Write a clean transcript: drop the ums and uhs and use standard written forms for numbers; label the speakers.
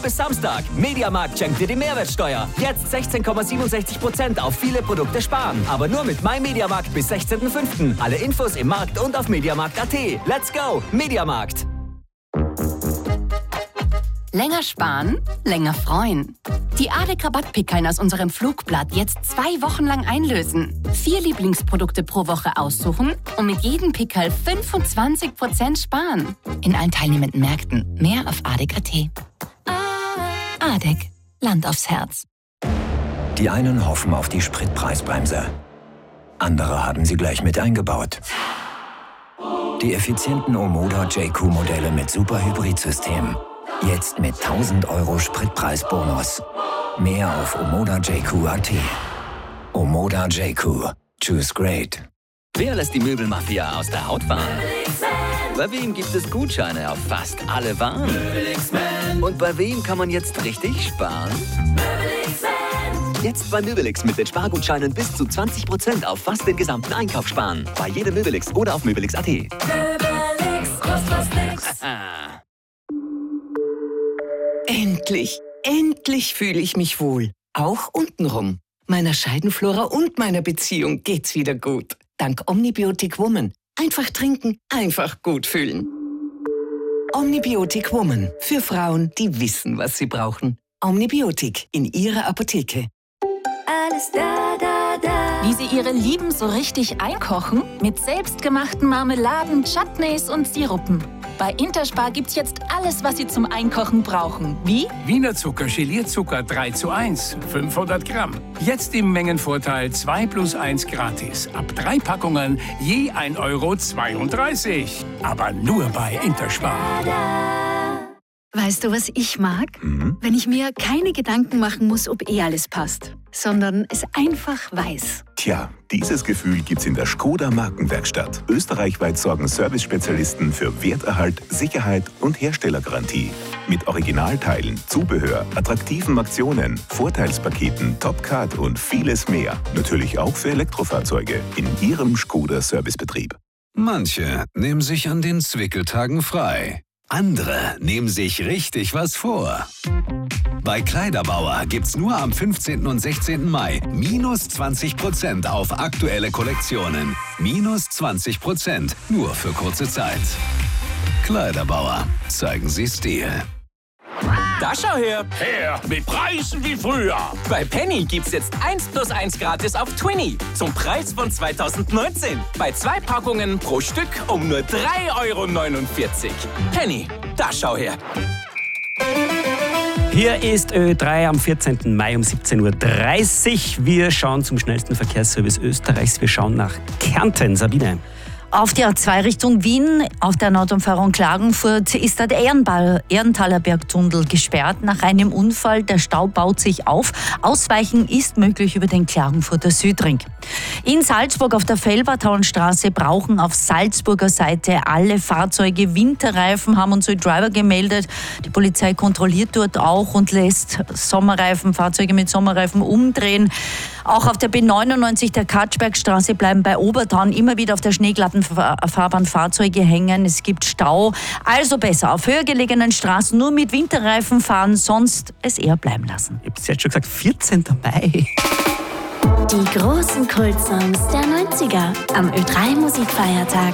Speaker 1: Bis Samstag. Mediamarkt schenkt dir die Mehrwertsteuer. Jetzt 16,67% auf viele Produkte sparen. Aber nur mit MyMediamarkt bis 16.05. Alle Infos im Markt und auf mediamarkt.at. Let's go! Mediamarkt.
Speaker 2: Länger sparen, länger freuen. Die ADEC-Rabattpickeln aus unserem Flugblatt jetzt 2 Wochen lang einlösen. 4 Lieblingsprodukte pro Woche aussuchen und mit jedem Pickel 25% sparen. In allen teilnehmenden Märkten. Mehr auf ADEC.at. ADEC. Land aufs Herz.
Speaker 3: Die einen hoffen auf die Spritpreisbremse. Andere haben sie gleich mit eingebaut. Die effizienten Omoda JQ-Modelle mit Super-Hybrid-System. Jetzt mit 1.000 € Spritpreisbonus. Mehr auf omodajq.at. Omoda JQ. Choose great.
Speaker 1: Wer lässt die Möbelmafia aus der Haut fahren? Bei wem gibt es Gutscheine auf fast alle Waren? Und bei wem kann man jetzt richtig sparen? Jetzt bei Möbelix mit den Spargutscheinen bis zu 20% auf fast den gesamten Einkauf sparen. Bei jedem Möbelix oder auf möbelix.at.
Speaker 4: Endlich fühle ich mich wohl. Auch untenrum. Meiner Scheidenflora und meiner Beziehung geht's wieder gut. Dank Omnibiotic Woman. Einfach trinken, einfach gut fühlen. Omnibiotic Woman. Für Frauen, die wissen, was sie brauchen. Omnibiotic in ihrer Apotheke.
Speaker 5: Alles da, da, da.
Speaker 6: Wie sie ihre Lieben so richtig einkochen? Mit selbstgemachten Marmeladen, Chutneys und Sirupen. Bei Interspar gibt's jetzt alles, was Sie zum Einkochen brauchen. Wie?
Speaker 7: Wiener Zucker, Gelierzucker 3:1, 500 Gramm. Jetzt im Mengenvorteil 2 + 1 gratis. Ab 3 Packungen je 1,32 €. Aber nur bei Interspar.
Speaker 8: Weißt du, was ich mag? Wenn ich mir keine Gedanken machen muss, ob alles passt, sondern es einfach weiß.
Speaker 9: Tja, dieses Gefühl gibt's in der Škoda Markenwerkstatt. Österreichweit sorgen Service-Spezialisten für Werterhalt, Sicherheit und Herstellergarantie. Mit Originalteilen, Zubehör, attraktiven Aktionen, Vorteilspaketen, Topcard und vieles mehr. Natürlich auch für Elektrofahrzeuge in Ihrem Škoda Servicebetrieb.
Speaker 10: Manche nehmen sich an den Zwickeltagen frei. Andere nehmen sich richtig was vor. Bei Kleiderbauer gibt's nur am 15. und 16. Mai -20% auf aktuelle Kollektionen. -20%, nur für kurze Zeit. Kleiderbauer, zeigen Sie Stil.
Speaker 1: Da schau her!
Speaker 7: Her mit Preisen wie früher.
Speaker 1: Bei Penny gibt's jetzt 1 + 1 gratis auf Twinny. Zum Preis von 2019. Bei 2 Packungen pro Stück um nur 3,49 €. Penny, da schau her!
Speaker 11: Hier ist Ö3 am 14. Mai um 17:30 Uhr. Wir schauen zum schnellsten Verkehrsservice Österreichs. Wir schauen nach Kärnten. Sabine.
Speaker 12: Auf der A2 Richtung Wien, auf der Nordumfahrung Klagenfurt, ist der Ehrentaler Bergtunnel gesperrt nach einem Unfall. Der Stau baut sich auf. Ausweichen ist möglich über den Klagenfurter Südring. In Salzburg auf der Felbertauenstraße brauchen auf Salzburger Seite alle Fahrzeuge Winterreifen, haben uns Driver gemeldet. Die Polizei kontrolliert dort auch und lässt Fahrzeuge mit Sommerreifen umdrehen. Auch auf der B99 der Katschbergstraße bleiben bei Obertraun immer wieder auf der schneeglatten Fahrbahn Fahrzeuge hängen. Es gibt Stau. Also besser auf höher gelegenen Straßen nur mit Winterreifen fahren, sonst es eher bleiben lassen.
Speaker 11: Ich habe jetzt schon gesagt, 14. Mai.
Speaker 5: Die großen Kultsongs der 90er am Ö3 Musikfeiertag.